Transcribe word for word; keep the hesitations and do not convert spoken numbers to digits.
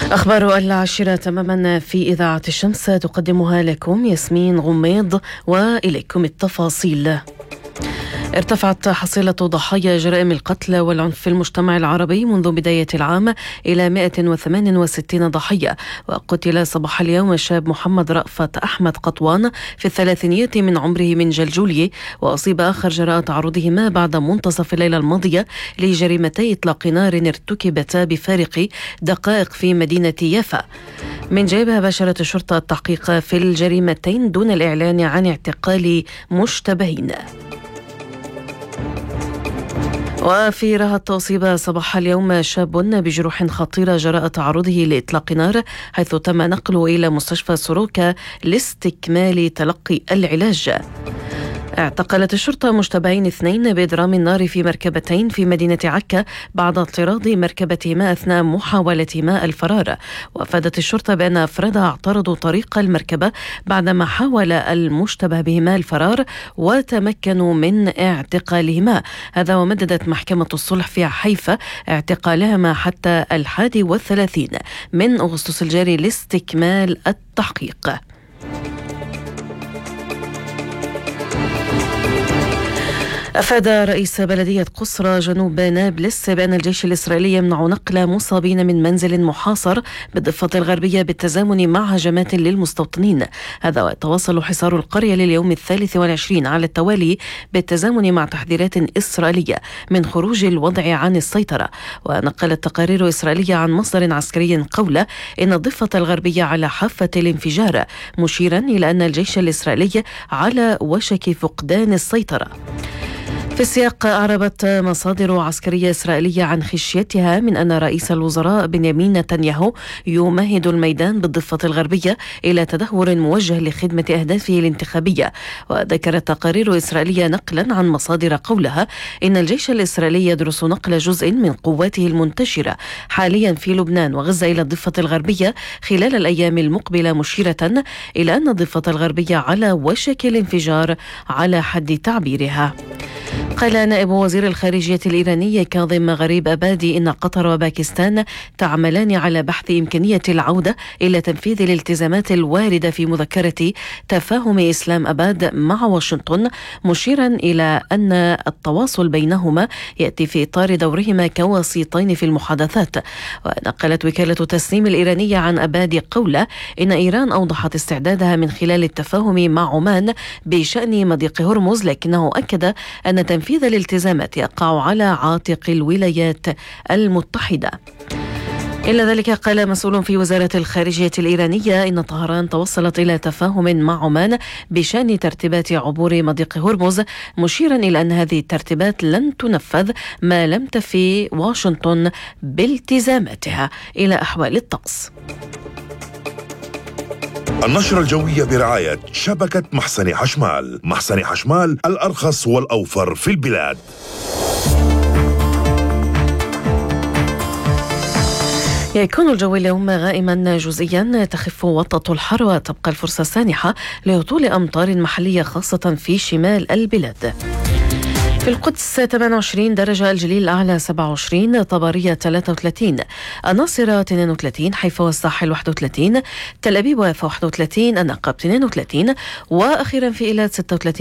أخبار العاشرة تماما في إذاعة الشمس تقدمها لكم ياسمين غميض، وإليكم التفاصيل. ارتفعت حصيلة ضحايا جرائم القتل والعنف في المجتمع العربي منذ بداية العام إلى مئة وثمانية وستين ضحية، وقتل صباح اليوم الشاب محمد رأفت أحمد قطوان في الثلاثينيات من عمره من جلجولي، وأصيب آخر جراء تعرضهما بعد منتصف الليلة الماضية لجريمتي إطلاق نار ارتكبتا بفارق دقائق في مدينة يافا. من جانبها باشرت الشرطة التحقيق في الجريمتين دون الإعلان عن اعتقال مشتبهين. وفي رهط أصيب صباح اليوم شاب بجروح خطيرة جراء تعرضه لإطلاق نار، حيث تم نقله إلى مستشفى سروكا لاستكمال تلقي العلاج. اعتقلت الشرطة مشتبهين اثنين بإضرام النار في مركبتين في مدينة عكا بعد اطراد مركبتهما أثناء محاولتهما الفرار. وأفادت الشرطة بأن أفرادها اعترضوا طريق المركبة بعدما حاول المشتبه بهما الفرار وتمكنوا من اعتقالهما. هذا ومددت محكمة الصلح في حيفا اعتقالهما حتى الحادي والثلاثين من أغسطس الجاري لاستكمال التحقيق. أفاد رئيس بلدية قصرى جنوب نابلس بأن الجيش الإسرائيلي يمنع نقل مصابين من منزل محاصر بالضفة الغربية بالتزامن مع هجمات للمستوطنين. هذا ويتواصل حصار القرية لليوم الثالث والعشرين على التوالي بالتزامن مع تحذيرات إسرائيلية من خروج الوضع عن السيطرة. ونقلت تقارير إسرائيلية عن مصدر عسكري قوله إن الضفة الغربية على حافة الانفجار، مشيرا إلى أن الجيش الإسرائيلي على وشك فقدان السيطرة. في السياق، أعربت مصادر عسكرية إسرائيلية عن خشيتها من أن رئيس الوزراء بنيامين نتنياهو يمهد الميدان بالضفة الغربية إلى تدهور موجه لخدمة أهدافه الانتخابية. وذكرت تقارير إسرائيلية نقلا عن مصادر قولها إن الجيش الإسرائيلي يدرس نقل جزء من قواته المنتشرة حاليا في لبنان وغزة إلى الضفة الغربية خلال الأيام المقبلة، مشيرة إلى أن الضفة الغربية على وشك الانفجار على حد تعبيرها. قال نائب وزير الخارجية الإيراني كاظم غريب أبادي إن قطر وباكستان تعملان على بحث إمكانية العودة إلى تنفيذ الالتزامات الواردة في مذكرة تفاهم إسلام أباد مع واشنطن، مشيرا إلى أن التواصل بينهما يأتي في إطار دورهما كوسيطين في المحادثات. ونقلت وكالة تسنيم الإيرانية عن أبادي قوله إن إيران أوضحت استعدادها من خلال التفاهم مع عمان بشأن مضيق هرمز، لكنه أكد أن تنفيذ الالتزامات يقع على عاتق الولايات المتحدة. إلا ذلك، قال مسؤول في وزارة الخارجية الإيرانية إن طهران توصلت إلى تفاهم مع عمان بشأن ترتيبات عبور مضيق هرمز، مشيرا إلى أن هذه الترتيبات لن تنفذ ما لم تفي واشنطن بالتزاماتها. إلى أحوال الطقس. النشرة الجوية برعاية شبكة محسن حشمال. محسن حشمال، الأرخص والأوفر في البلاد. يكون الجو اليوم غائما جزئيا، تخف وطأة الحر وتبقى الفرصة سانحة لهطول أمطار محلية خاصة في شمال البلاد. في القدس ثمانية وعشرين درجة، الجليل الأعلى سبعة وعشرين، طبرية ثلاثة وثلاثين، الناصرة اثنين وثلاثين، حيفا والساحل واحد وثلاثين، تل أبيب ويافا واحد وثلاثين، النقب اثنين وثلاثين، وأخيرا في إيلات ستة وثلاثين.